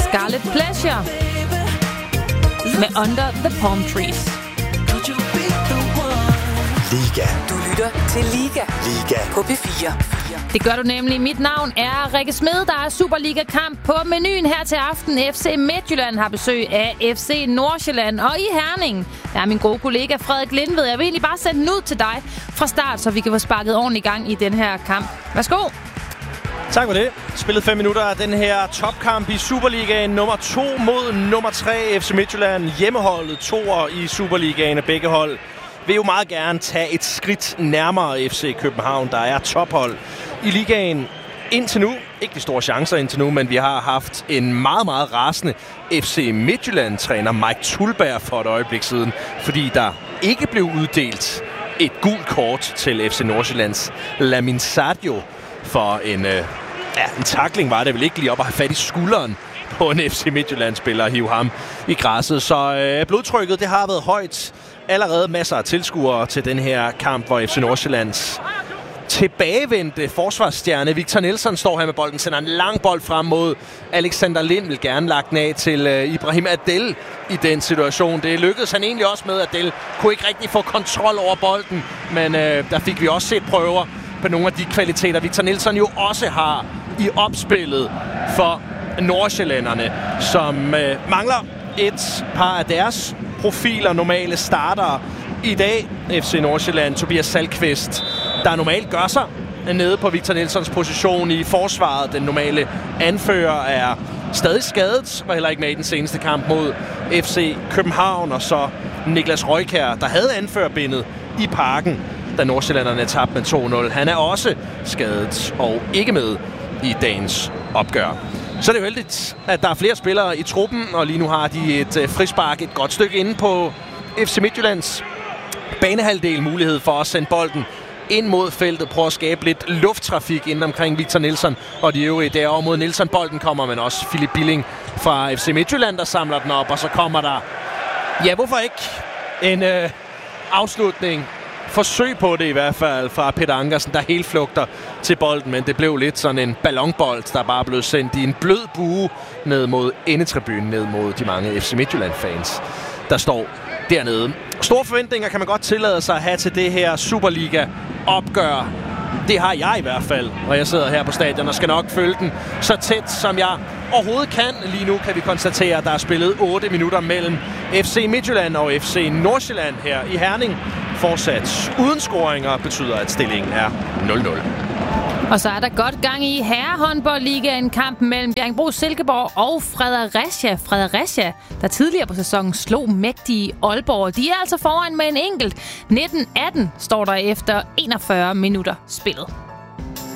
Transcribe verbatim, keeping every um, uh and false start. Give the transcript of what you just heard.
Scarlet Pleasure med Under the Palm Trees. Liga. Du lytter til Liga. Liga. På P fire. Det gør du nemlig. Mit navn er Rikke Smed. Der er Superliga-kamp på menuen her til aften. F C Midtjylland har besøg af F C Nordsjælland. Og i Herning, der er min gode kollega Frederik Lindved. Jeg vil egentlig bare sende den ud til dig fra start, så vi kan få sparket ordentligt i gang i den her kamp. Værsgo. Tak for det. Spillet fem minutter af den her topkamp i Superligaen. Nummer to mod nummer tre. F C Midtjylland, hjemmeholdet, toer i Superligaen af begge hold, vil jo meget gerne tage et skridt nærmere F C København, der er tophold i ligaen indtil nu. Ikke de store chancer indtil nu, men vi har haft en meget, meget rasende F C Midtjylland-træner Mike Tulberg for et øjeblik siden, fordi der ikke blev uddelt et gult kort til F C Nordsjællands Lamin Sadio for en, øh, ja, en tackling var det vel ikke lige op at have fat i skulderen på en F C Midtjylland-spiller og hive ham i græsset. Så øh, blodtrykket, det har været højt. Allerede masser af tilskuere til den her kamp, hvor F C Nordsjællands tilbagevendte forsvarsstjerne Victor Nelsson står her med bolden, sender en lang bold frem mod Alexander Lind, vil gerne lagt den af til uh, Ibrahim Adel i den situation. Det lykkedes han egentlig også med. Adel kunne ikke rigtig få kontrol over bolden, men uh, der fik vi også set prøver på nogle af de kvaliteter, Victor Nelsson jo også har i opspillet for nordsjællænderne, som uh, mangler et par af deres profiler, normale starter i dag. F C Nordsjælland, Tobias Salkvist, der normalt gør sig nede på Victor Nelsons position i forsvaret. Den normale anfører er stadig skadet, var heller ikke med i den seneste kamp mod F C København. Og så Niklas Røykjær, der havde anførerbindet i Parken, da nordsjællanderne tabte med to nul. Han er også skadet og ikke med i dagens opgør. Så er det jo heldigt, at der er flere spillere i truppen, og lige nu har de et øh, frispark et godt stykke inde på F C Midtjyllands banehalvdel, mulighed for at sende bolden ind mod feltet, prøve at skabe lidt lufttrafik inden omkring Victor Nelsson og de øvrige. Derovre mod Nelsson bolden kommer, men også Philip Billing fra F C Midtjylland, der samler den op, og så kommer der, ja, hvorfor ikke en øh, afslutning, forsøg på det i hvert fald fra Peter Ankersen, der helt flugter til bolden, men det blev lidt sådan en ballonbold, der bare blev sendt i en blød bue ned mod endetribunen, ned mod de mange F C Midtjylland-fans, der står dernede. Store forventninger kan man godt tillade sig at have til det her Superliga-opgør. Det har jeg i hvert fald, og jeg sidder her på stadion og skal nok følge den så tæt, som jeg overhovedet kan. Lige nu kan vi konstatere, at der er spillet otte minutter mellem F C Midtjylland og F C Nordsjælland her i Herning. Fortsat uden scoringer betyder, at stillingen er nul nul. Og så er der godt gang i herrehåndboldligaen, kampen mellem Bjerringbro Silkeborg og Fredericia. Fredericia, der tidligere på sæsonen slog mægtige Aalborg. De er altså foran med en enkelt. nitten atten står der efter enogfyrre minutter spillet.